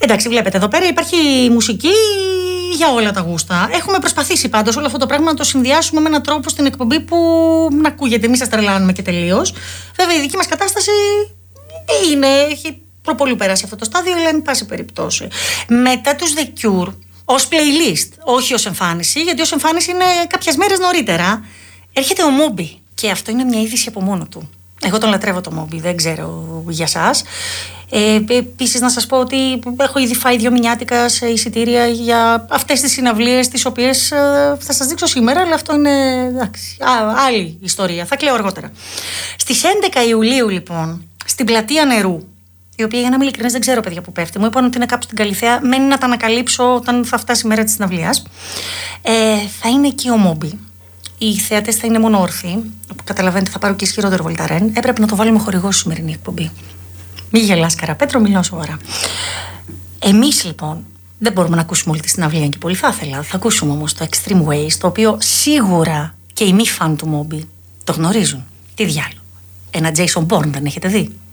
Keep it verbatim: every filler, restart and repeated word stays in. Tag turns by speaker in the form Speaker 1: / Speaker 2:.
Speaker 1: Εντάξει, βλέπετε εδώ πέρα υπάρχει μουσική για όλα τα γούστα. Έχουμε προσπαθήσει πάντως όλο αυτό το πράγμα να το συνδυάσουμε με έναν τρόπο στην εκπομπή που να ακούγεται. Εμείς σας τρελάνουμε και τελείως. Βέβαια, η δική μας κατάσταση είναι, έχει προπολού περάσει αυτό το στάδιο, αλλά εν πάση περιπτώσει. Μετά τους The Cure, ως playlist, όχι ως εμφάνιση, γιατί ως εμφάνιση είναι κάποιες μέρες νωρίτερα, έρχεται ο Moby. Και αυτό είναι μια είδηση από μόνο του. Εγώ τον λατρεύω το Moby, δεν ξέρω για σας. Ε, επίσης να σας πω ότι έχω ήδη φάει δύο μηνιάτικα σε εισιτήρια για αυτές τις συναυλίες, τις οποίες ε, θα σας δείξω σήμερα, αλλά αυτό είναι εντάξει, α, άλλη ιστορία, θα κλαίω αργότερα. Στις έντεκα Ιουλίου λοιπόν, στην Πλατεία Νερού, η οποία για να είμαι ειλικρινής δεν ξέρω παιδιά που πέφτει, μου είπαν ότι είναι κάπου στην Καλιθέα, μένει να τα ανακαλύψω όταν θα φτάσει η μέρα της συναυλίας, ε, θα είναι εκεί ο Moby. Οι θεατές θα είναι μόνο όρθιοι. Καταλαβαίνετε, θα πάρω και ισχυρότερο βολταρέν. Έπρεπε να το βάλουμε χορηγό στη σημερινή εκπομπή. Μη γελάς, Καραπέτρο, μιλάω σοβαρά. Εμείς λοιπόν δεν μπορούμε να ακούσουμε όλη τη συναυλία και πολύ θα ήθελα. Θα ακούσουμε όμως το Extreme Ways, το οποίο σίγουρα και οι μη φαν του Moby το γνωρίζουν. Τι διάλογο. Ένα Jason Bourne δεν έχετε δει?